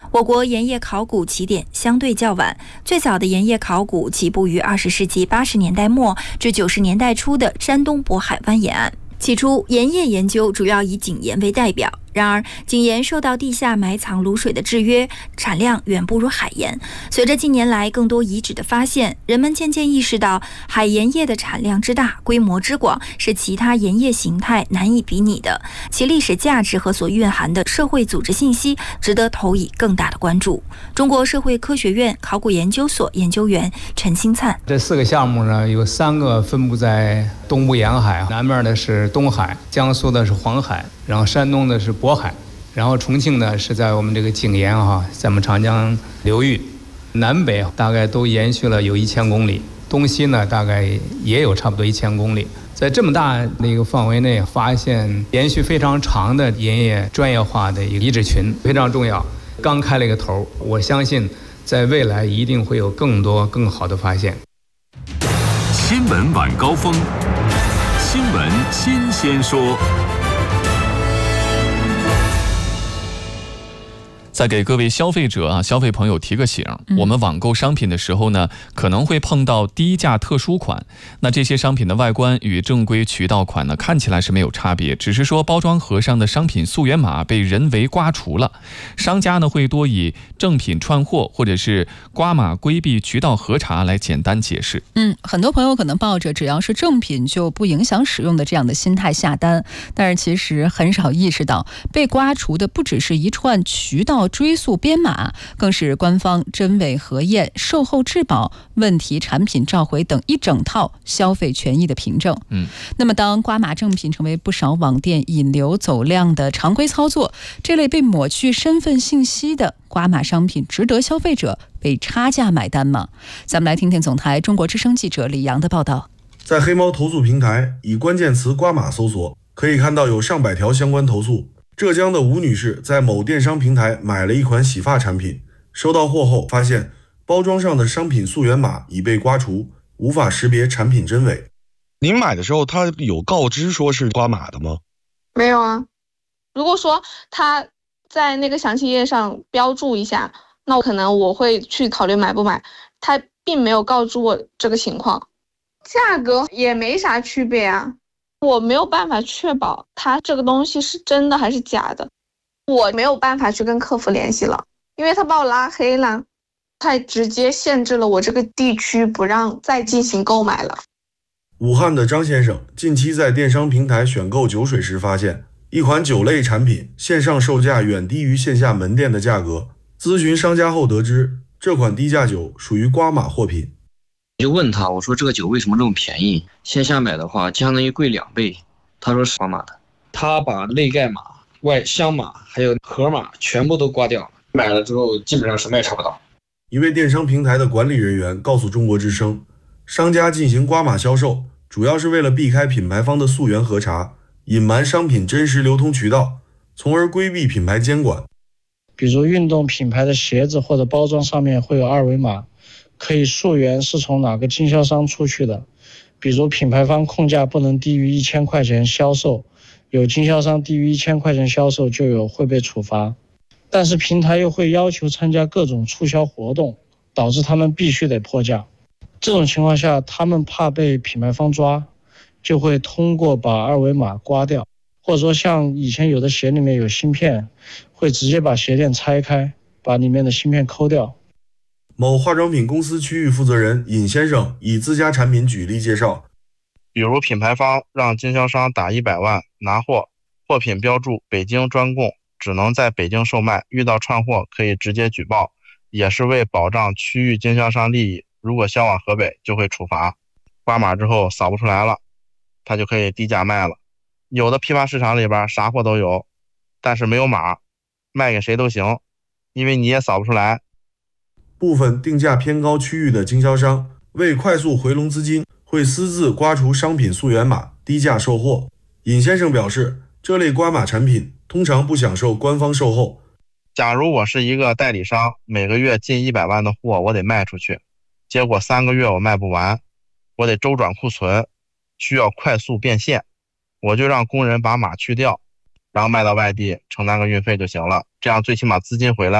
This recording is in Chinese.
我国盐业考古起点相对较晚，最早的盐业考古起步于20世纪80年代末至90年代初的山东渤海湾沿岸。起初，盐业研究主要以井盐为代表，然而井盐受到地下埋藏卤水的制约，产量远不如海盐。随着近年来更多遗址的发现，人们渐渐意识到海盐业的产量之大、规模之广是其他盐业形态难以比拟的，其历史价值和所蕴含的社会组织信息值得投以更大的关注。中国社会科学院考古研究所研究员陈新灿： 这4个项目呢，有3个分布在东部沿海，南面的是东海，江苏的是黄海，然后山东的是渤海，然后重庆呢是在我们这个井沿在我们长江流域，南北大概都延续了有1000公里，东西呢大概也有差不多1000公里。在这么大的一个范围内发现延续非常长的盐业专业化的一个遗址群，非常重要。刚开了一个头，我相信在未来一定会有更多更好的发现。 新闻晚高峰，新闻新鲜说。 再给各位消费者消费朋友提个醒，我们网购商品的时候呢，可能会碰到低价特殊款。那这些商品的外观与正规渠道款呢，看起来是没有差别，只是说包装盒上的商品溯源码被人为刮除了。商家呢会多以正品串货或者是刮码规避渠道核查来简单解释。 很多朋友可能抱着只要是正品就不影响使用的这样的心态下单，但是其实很少意识到被刮除的不只是一串渠道追溯编码，更是官方真伪核验、售后质保、问题产品召回等一整套消费权益的凭证。那么当刮码正品成为不少网店引流走量的常规操作，这类被抹去身份信息的刮码商品值得消费者被差价买单吗？咱们来听听总台中国之声记者李阳的报道。 在黑猫投诉平台以关键词刮码搜索，可以看到有上百条相关投诉。浙江的吴女士在某电商平台买了一款洗发产品，收到货后发现包装上的商品溯源码已被刮除，无法识别产品真伪。 您买的时候他有告知说是刮码的吗？ 没有啊。如果说他在那个详情页上标注一下，那可能我会去考虑买不买，他并没有告诉我这个情况。价格也没啥区别啊，我没有办法确保它这个东西是真的还是假的，我没有办法去跟客服联系了，因为他把我拉黑了，他直接限制了我这个地区不让再进行购买了。 武汉的张先生近期在电商平台选购酒水时发现，一款酒类产品线上售价远低于线下门店的价格，咨询商家后得知，这款低价酒属于刮码货品。 我就问他，我说这个酒为什么这么便宜？线下买的话相当于贵2倍。他说是刮码的。他把内盖码、外箱码还有盒码全部都刮掉了，买了之后基本上什么也查不到。 一位电商平台的管理人员告诉中国之声，商家进行刮码销售，主要是为了避开品牌方的溯源核查，隐瞒商品真实流通渠道，从而规避品牌监管。 比如运动品牌的鞋子或者包装上面会有2维码，可以溯源是从哪个经销商出去的。比如品牌方控价不能低于1000块钱销售，有经销商低于1000块钱销售就会被处罚。但是平台又会要求参加各种促销活动，导致他们必须得破价。这种情况下，他们怕被品牌方抓，就会通过把2维码刮掉，或者说像以前有的鞋里面有芯片，会直接把鞋垫拆开，把里面的芯片抠掉。 某化妆品公司区域负责人尹先生以自家产品举例介绍， 比如品牌方让经销商打100万拿货，货品标注北京专供，只能在北京售卖，遇到串货可以直接举报，也是为保障区域经销商利益，如果销往河北就会处罚。刮码之后扫不出来了，他就可以低价卖了。有的批发市场里边啥货都有，但是没有码，卖给谁都行，因为你也扫不出来。 部分定价偏高区域的经销商为快速回笼资金，会私自刮除商品溯源码，低价售货。尹先生表示，这类刮码产品通常不享受官方售后。 假如我是一个代理商，每个月近100万的货我得卖出去，结果3个月我卖不完，我得周转库存，需要快速变现，我就让工人把码去掉，然后卖到外地承担个运费就行了，这样最起码资金回来。